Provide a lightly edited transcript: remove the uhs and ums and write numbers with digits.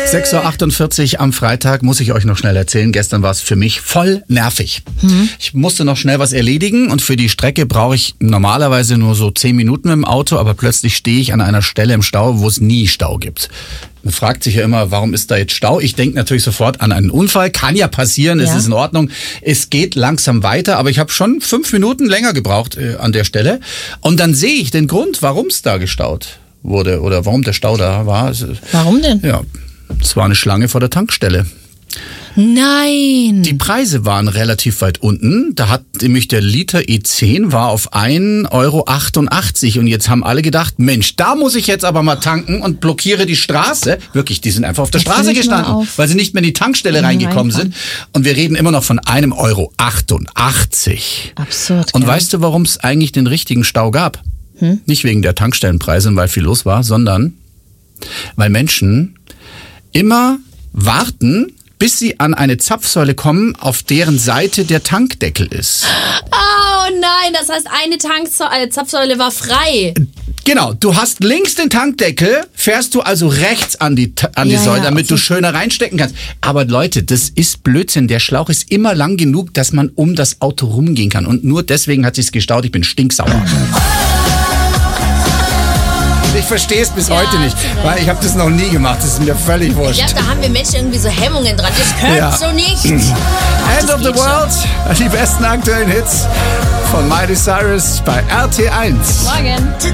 6.48 Uhr am Freitag, muss ich euch noch schnell erzählen. Gestern war es für mich voll nervig. Ich musste noch schnell was erledigen und für die Strecke brauche ich normalerweise nur so 10 Minuten mit dem Auto, aber plötzlich stehe ich an einer Stelle im Stau, wo es nie Stau gibt. Man fragt sich ja immer, warum ist da jetzt Stau? Ich denke natürlich sofort an einen Unfall. Kann ja passieren, es ist in Ordnung. Es geht langsam weiter, aber ich habe schon 5 Minuten länger gebraucht an der Stelle. Und dann sehe ich den Grund, warum es da gestaut wurde oder warum der Stau da war. Warum denn? Ja, es war eine Schlange vor der Tankstelle. Nein! Die Preise waren relativ weit unten. Da hat nämlich der Liter E10 war auf 1,88 € und jetzt haben alle gedacht, Mensch, da muss ich jetzt aber mal tanken und blockiere die Straße. Wirklich, die sind einfach auf der Straße gestanden, weil sie nicht mehr in die Tankstelle reingekommen sind. Und wir reden immer noch von 1,88 €. Absurd. Und weißt du, warum es eigentlich den richtigen Stau gab? Nicht wegen der Tankstellenpreise und weil viel los war, sondern weil Menschen immer warten, bis sie an eine Zapfsäule kommen, auf deren Seite der Tankdeckel ist. Oh nein, das heißt, eine Zapfsäule war frei. Genau, du hast links den Tankdeckel, fährst du also rechts an die Säule, damit du schöner reinstecken kannst. Aber Leute, das ist Blödsinn. Der Schlauch ist immer lang genug, dass man um das Auto rumgehen kann. Und nur deswegen hat sich's gestaut. Ich bin stinksauer. Ich verstehe es bis heute nicht, weil ich habe das noch nie gemacht. Das ist mir völlig wurscht. Ja, da haben wir Menschen irgendwie so Hemmungen dran. Das gehört so nicht. End of the World, die besten aktuellen Hits von Miley Cyrus bei RT1. Morgen.